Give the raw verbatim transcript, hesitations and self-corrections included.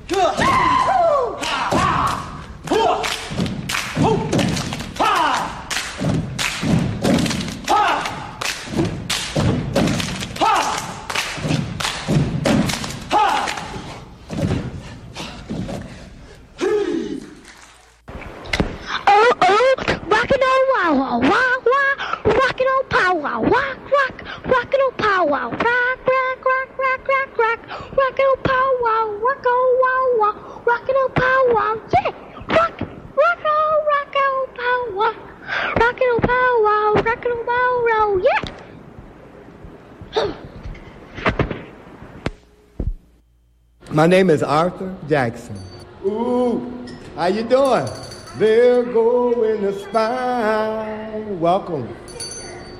My name is Arthur Jackson. Ooh, how you doing? There go in the spine. Welcome.